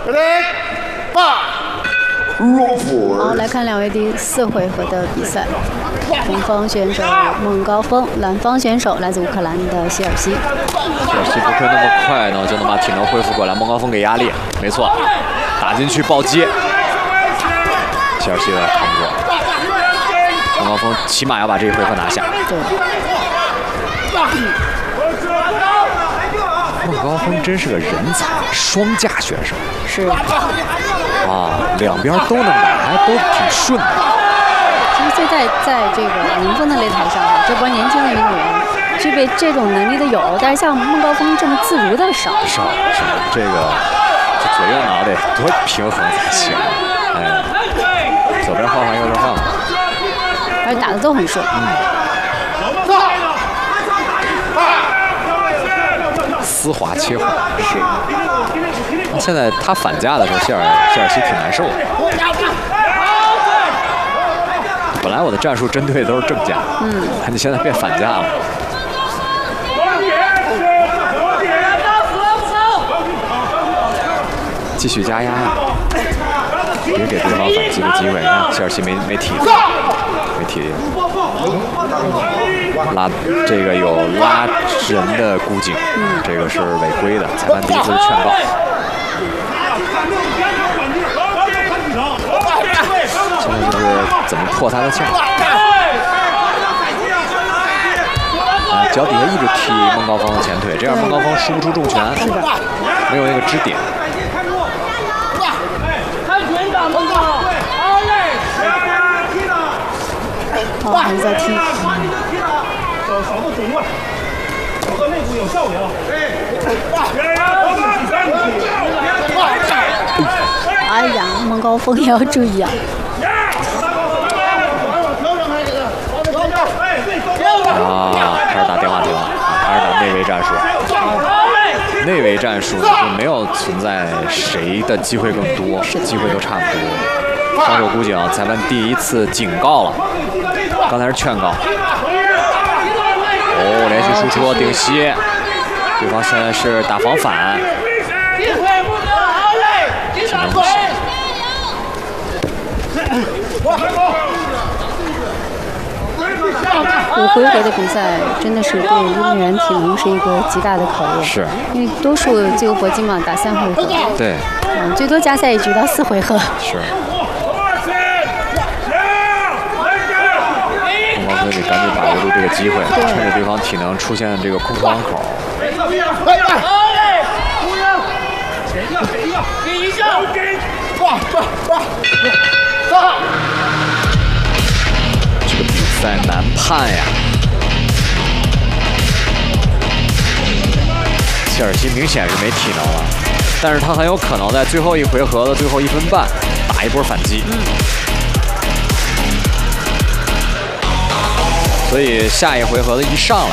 好，来看两位第4回合的比赛。红方选手孟高峰，蓝方选手来自乌克兰的希尔西。 希尔西不会那么快呢，就能把体能恢复过来。孟高峰给压力，没错，打进去暴接，希尔西有点扛不住。孟高峰起码要把这一回合拿下。 对。 孟高峰真是个人才，双架选手。 是。 啊，两边都能打，还都挺顺的。 其实在这个林峰的擂台上啊，这波年轻的运动员具备这种能力的有，但是像孟高峰这么自如的少。 少，这个这左右脑袋多平衡才行。哎，左边晃晃，右边晃晃， 而且打的都很顺。 丝滑切换。 是。 现在他反架的时候，希尔西挺难受的。本来我的战术针对的都是正架，你现在变反架了。继续加压呀，别给对方反击的机会。你看希尔西没体力，拉这个有拉人的估计，这个是违规的，裁判第一次劝告。现在就是怎么破他的架。脚底下一直踢孟高峰的前腿，这样孟高峰输不出重拳，没有那个支点。 哦，还是在踢。 少做准位，手和内部有效果。 哎呀，孟高峰也要注意啊！ 开始打电话亭了，开始打内围战术。内围战术就没有存在谁的机会更多，机会都差不多。双手箍颈，裁判第一次警告了，刚才是劝告。哦，连续输出顶膝，对方现在是打防反，体能不行。 5回合的比赛真的是对运动员体能是一个极大的考验， 是因为多数自由搏击嘛打3回合， 对， 最多加赛一局到4回合。 是。孟高峰得赶紧把握住这个机会，趁着对方体能出现这个空窗口。这个比赛难判呀！希尔西明显是没体能了，但是他很有可能在最后一回合的最后1分半打一波反击。所以下一回合的一上来